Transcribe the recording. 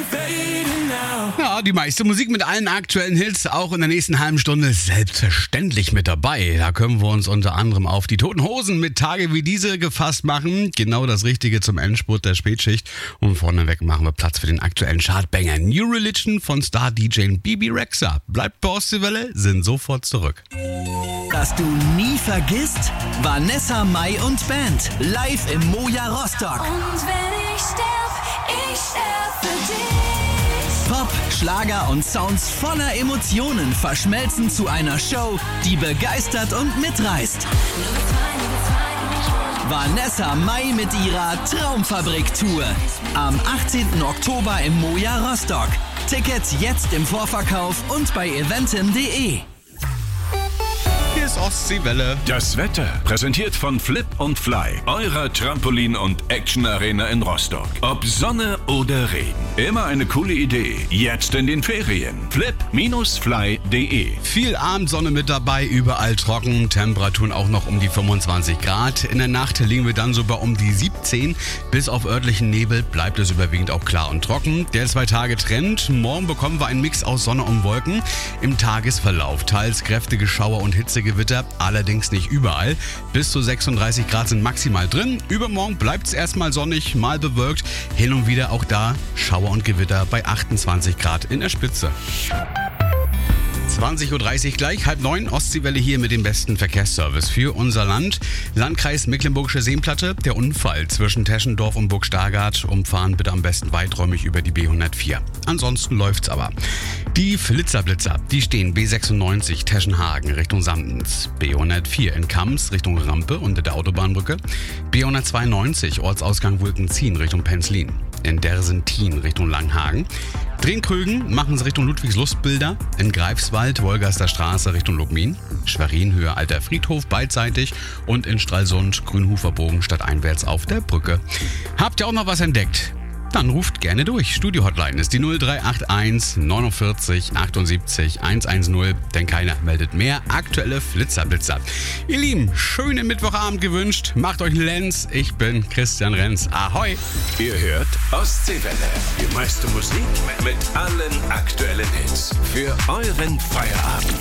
Ja, die meiste Musik mit allen aktuellen Hits auch in der nächsten halben Stunde selbstverständlich mit dabei. Da können wir uns unter anderem auf die Toten Hosen mit Tage wie diese gefasst machen. Genau das Richtige zum Endspurt der Spätschicht. Und vorneweg machen wir Platz für den aktuellen Chartbanger New Religion von Star-DJ Bibi Rexha. Bleibt bei Ostseewelle, sind sofort zurück. Was du nie vergisst? Vanessa Mai und Band live im Moja Rostock. Und wenn ich sterb für dich. Pop, Schlager und Sounds voller Emotionen verschmelzen zu einer Show, die begeistert und mitreißt. Vanessa Mai mit ihrer Traumfabrik-Tour. Am 18. Oktober im Moja Rostock. Tickets jetzt im Vorverkauf und bei eventim.de. Hier ist Ostseewelle. Das Wetter präsentiert von Flip und Fly, eurer Trampolin- und Action-Arena in Rostock. Ob Sonne oder Regen, immer eine coole Idee. Jetzt in den Ferien. Flip-fly.de. Viel Abendsonne mit dabei, überall trocken, Temperaturen auch noch um die 25 Grad. In der Nacht liegen wir dann so bei um die 17. Bis auf örtlichen Nebel bleibt es überwiegend auch klar und trocken. Der 2-Tage-Trend. Morgen bekommen wir einen Mix aus Sonne und Wolken. Im Tagesverlauf teils kräftige Schauer und Hitzegewitter, allerdings nicht überall. Bis zu 36 Grad sind maximal drin. Übermorgen bleibt es erstmal sonnig, mal bewölkt. Hin und wieder auch da Schauer und Gewitter bei 28 Grad in der Spitze. 20.30 Uhr gleich, 8:30, Ostseewelle hier mit dem besten Verkehrsservice für unser Land. Landkreis Mecklenburgische Seenplatte, der Unfall zwischen Teschendorf und Burg Stargard. Umfahren bitte am besten weiträumig über die B104. Ansonsten läuft's aber. Die Flitzerblitzer, die stehen B96 Teschenhagen Richtung Sandens, B104 in Kams Richtung Rampe unter der Autobahnbrücke, B192 Ortsausgang Wulkenzien Richtung Penzlin, in Dersentin Richtung Langhagen. Drehkrügen machen sie Richtung Ludwigslustbilder, in Greifswald Wolgaster Straße Richtung Lubmin, Schwerin-Höhe Alter Friedhof beidseitig und in Stralsund Grünhuferbogen stadteinwärts auf der Brücke. Habt ihr auch noch was entdeckt? Dann ruft gerne durch. Studio-Hotline ist die 0381 49 78 110, denn keiner meldet mehr aktuelle Flitzerblitzer. Ihr Lieben, schönen Mittwochabend gewünscht. Macht euch einen Lenz. Ich bin Christian Renz. Ahoi! Ihr hört Ostseewelle. Die meiste Musik mit allen aktuellen Hits. Für euren Feierabend.